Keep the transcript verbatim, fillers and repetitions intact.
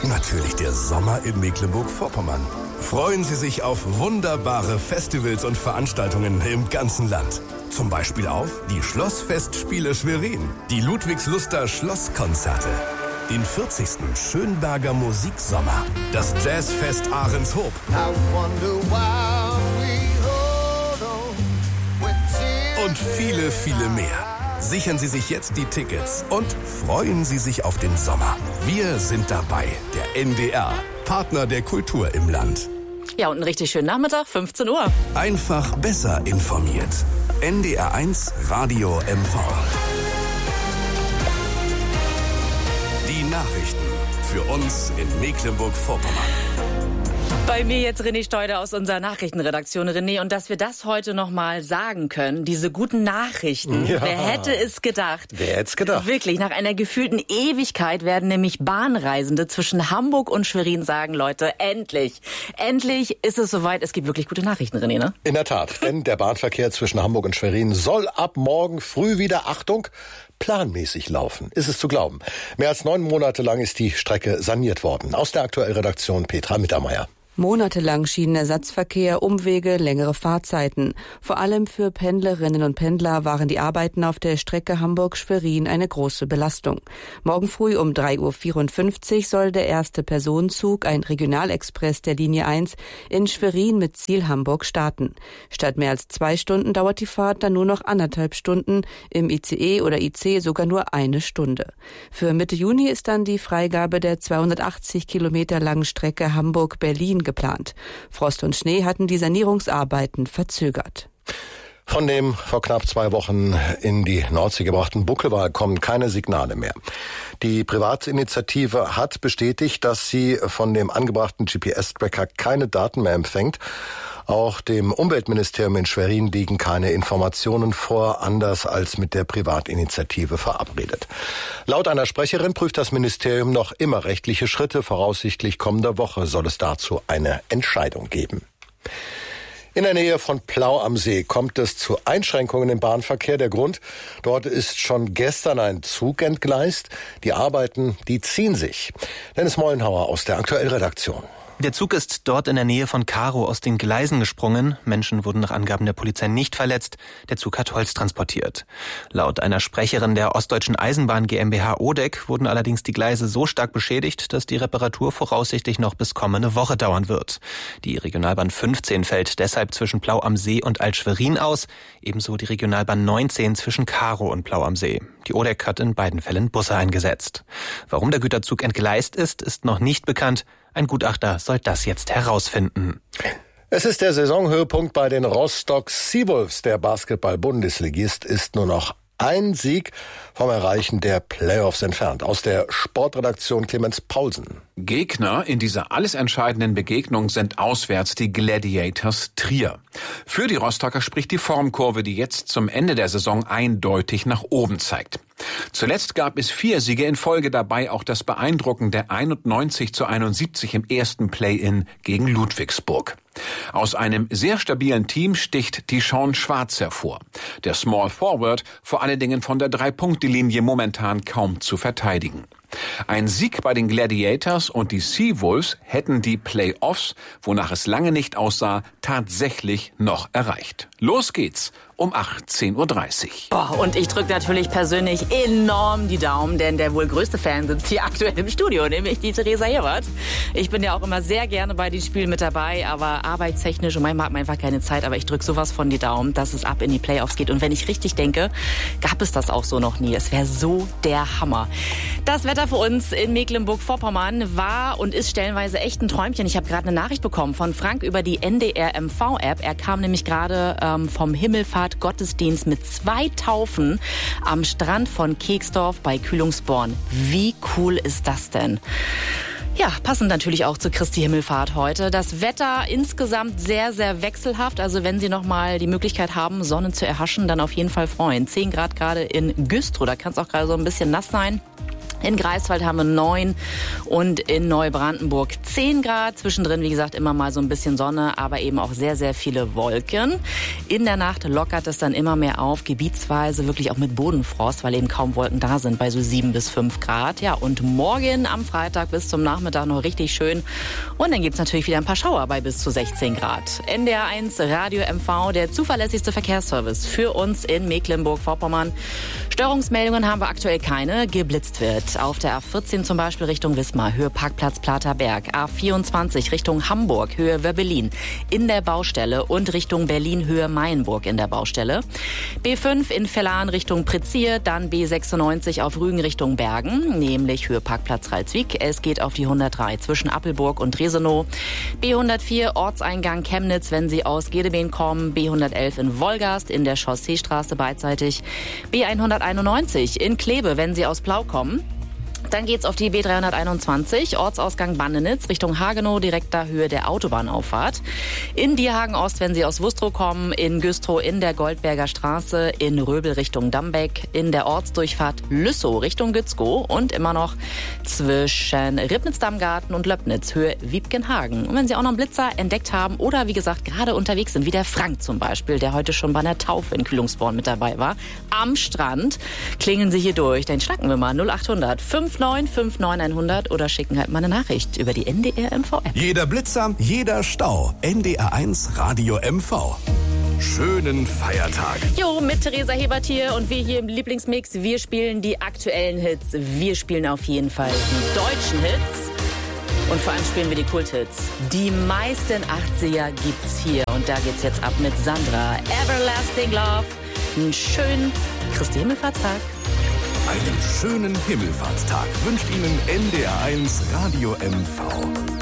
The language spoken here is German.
Natürlich der Sommer in Mecklenburg-Vorpommern. Freuen Sie sich auf wunderbare Festivals und Veranstaltungen im ganzen Land. Zum Beispiel auf die Schlossfestspiele Schwerin, die Ludwigsluster Schlosskonzerte, den vierzigsten Schönberger Musiksommer, das Jazzfest Ahrenshoop und viele, viele mehr. Sichern Sie sich jetzt die Tickets und freuen Sie sich auf den Sommer. Wir sind dabei, der N D R, Partner der Kultur im Land. Ja, und einen richtig schönen Nachmittag, fünfzehn Uhr. Einfach besser informiert. N D R eins Radio M V. Die Nachrichten für uns in Mecklenburg-Vorpommern. Bei mir jetzt René Steuder aus unserer Nachrichtenredaktion. René, und dass wir das heute noch mal sagen können, diese guten Nachrichten. Ja. Wer hätte es gedacht? Wer hätte es gedacht? Wirklich, nach einer gefühlten Ewigkeit werden nämlich Bahnreisende zwischen Hamburg und Schwerin sagen, Leute, endlich, endlich ist es soweit. Es gibt wirklich gute Nachrichten, René, ne? In der Tat, denn der Bahnverkehr zwischen Hamburg und Schwerin soll ab morgen früh wieder, Achtung, planmäßig laufen. Ist es zu glauben. Mehr als neun Monate lang ist die Strecke saniert worden. Aus der aktuellen Redaktion Petra Mittermeier. Monatelang Schienenersatzverkehr, Umwege, längere Fahrzeiten. Vor allem für Pendlerinnen und Pendler waren die Arbeiten auf der Strecke Hamburg-Schwerin eine große Belastung. Morgen früh um drei Uhr vierundfünfzig soll der erste Personenzug, ein Regionalexpress der Linie eins, in Schwerin mit Ziel Hamburg starten. Statt mehr als zwei Stunden dauert die Fahrt dann nur noch anderthalb Stunden, im I C E oder I C sogar nur eine Stunde. Für Mitte Juni ist dann die Freigabe der zweihundertachtzig Kilometer langen Strecke Hamburg-Berlin geplant. Frost und Schnee hatten die Sanierungsarbeiten verzögert. Von dem vor knapp zwei Wochen in die Nordsee gebrachten Buckelwal kommen keine Signale mehr. Die Privatinitiative hat bestätigt, dass sie von dem angebrachten G P S-Tracker keine Daten mehr empfängt. Auch dem Umweltministerium in Schwerin liegen keine Informationen vor, anders als mit der Privatinitiative verabredet. Laut einer Sprecherin prüft das Ministerium noch immer rechtliche Schritte. Voraussichtlich kommende Woche soll es dazu eine Entscheidung geben. In der Nähe von Plau am See kommt es zu Einschränkungen im Bahnverkehr. Der Grund, dort ist schon gestern ein Zug entgleist. Die Arbeiten, die ziehen sich. Dennis Mollenhauer aus der aktuellen Redaktion. Der Zug ist dort in der Nähe von Karow aus den Gleisen gesprungen. Menschen wurden nach Angaben der Polizei nicht verletzt. Der Zug hat Holz transportiert. Laut einer Sprecherin der Ostdeutschen Eisenbahn GmbH Odeck wurden allerdings die Gleise so stark beschädigt, dass die Reparatur voraussichtlich noch bis kommende Woche dauern wird. Die Regionalbahn fünfzehn fällt deshalb zwischen Plau am See und Alt-Schwerin aus. Ebenso die Regionalbahn neunzehn zwischen Karow und Plau am See. Die Odeck hat in beiden Fällen Busse eingesetzt. Warum der Güterzug entgleist ist, ist noch nicht bekannt. Ein Gutachter soll das jetzt herausfinden. Es ist der Saisonhöhepunkt bei den Rostock Seawolves. Der Basketball-Bundesligist ist nur noch ein Sieg vom Erreichen der Playoffs entfernt. Aus der Sportredaktion Clemens Paulsen. Gegner in dieser alles entscheidenden Begegnung sind auswärts die Gladiators Trier. Für die Rostocker spricht die Formkurve, die jetzt zum Ende der Saison eindeutig nach oben zeigt. Zuletzt gab es vier Siege in Folge, dabei auch das beeindruckende einundneunzig zu einundsiebzig im ersten Play-in gegen Ludwigsburg. Aus einem sehr stabilen Team sticht Tishon Schwarz hervor. Der Small Forward vor allen Dingen von der Drei-Punkte-Linie momentan kaum zu verteidigen. Ein Sieg bei den Gladiators und die Seawolves hätten die Playoffs, wonach es lange nicht aussah, tatsächlich noch erreicht. Los geht's um achtzehn Uhr dreißig. Boah, und ich drücke natürlich persönlich enorm die Daumen, denn der wohl größte Fan sitzt hier aktuell im Studio, nämlich die Theresa Hebert. Ich bin ja auch immer sehr gerne bei den Spielen mit dabei, aber arbeitstechnisch und manchmal hat man einfach keine Zeit, aber ich drücke sowas von die Daumen, dass es ab in die Playoffs geht. Und wenn ich richtig denke, gab es das auch so noch nie. Es wäre so der Hammer. Das Wetter für uns in Mecklenburg-Vorpommern war und ist stellenweise echt ein Träumchen. Ich habe gerade eine Nachricht bekommen von Frank über die N D R M V-App. Er kam nämlich gerade ähm, vom Himmelfahrt-Gottesdienst mit zwei Taufen am Strand von Keksdorf bei Kühlungsborn. Wie cool ist das denn? Ja, passend natürlich auch zur Christi Himmelfahrt heute. Das Wetter insgesamt sehr, sehr wechselhaft. Also wenn Sie noch mal die Möglichkeit haben, Sonne zu erhaschen, dann auf jeden Fall freuen. zehn Grad gerade in Güstrow, da kann es auch gerade so ein bisschen nass sein. In Greifswald haben wir neun und in Neubrandenburg zehn Grad. Zwischendrin, wie gesagt, immer mal so ein bisschen Sonne, aber eben auch sehr, sehr viele Wolken. In der Nacht lockert es dann immer mehr auf, gebietsweise wirklich auch mit Bodenfrost, weil eben kaum Wolken da sind, bei so sieben bis fünf Grad. Ja, und morgen am Freitag bis zum Nachmittag noch richtig schön. Und dann gibt's natürlich wieder ein paar Schauer bei bis zu sechzehn Grad. N D R eins Radio M V, der zuverlässigste Verkehrsservice für uns in Mecklenburg-Vorpommern. Störungsmeldungen haben wir aktuell keine. Geblitzt wird auf der A vierzehn zum Beispiel Richtung Wismar, Höhe Parkplatz Platerberg. A vierundzwanzig Richtung Hamburg, Höhe Wöbbelin in der Baustelle und Richtung Berlin, Höhe Mayenburg in der Baustelle. B fünf in Vellan Richtung Prizier, dann B sechsundneunzig auf Rügen Richtung Bergen, nämlich Höhe Parkplatz Ralswiek. Es geht auf die hundertdrei zwischen Appelburg und Dresenow. B hundertvier Ortseingang Chemnitz, wenn Sie aus Gedebeen kommen. B hundertelf in Wolgast in der Chausseestraße beidseitig. B hunderteinundneunzig in Kleve, wenn Sie aus Plau kommen. Dann geht's auf die B dreihunderteinundzwanzig, Ortsausgang Bandenitz, Richtung Hagenow, direkter Höhe der Autobahnauffahrt. In Dierhagen Ost, wenn Sie aus Wustrow kommen, in Güstrow in der Goldberger Straße, in Röbel Richtung Dambeck, in der Ortsdurchfahrt Lüssow Richtung Gützkow und immer noch zwischen Ribnitz-Dammgarten und Löbnitz, Höhe Wiebkenhagen. Und wenn Sie auch noch einen Blitzer entdeckt haben oder wie gesagt gerade unterwegs sind, wie der Frank zum Beispiel, der heute schon bei einer Taufe in Kühlungsborn mit dabei war, am Strand, klingeln Sie hier durch. Dann schnacken wir mal null achthundert fünf neun fünf neun hundert oder schicken halt mal eine Nachricht über die N D R M V-App. Jeder Blitzer, jeder Stau. N D R eins Radio M V. Schönen Feiertag. Jo, mit Theresa Hebert hier und wir hier im Lieblingsmix. Wir spielen die aktuellen Hits. Wir spielen auf jeden Fall die deutschen Hits. Und vor allem spielen wir die Kulthits. Die meisten achtziger gibt's hier. Und da geht's jetzt ab mit Sandra. Everlasting Love. Einen schönen Christi Himmelfahrtstag. Einen schönen Himmelfahrtstag wünscht Ihnen N D R eins Radio M V.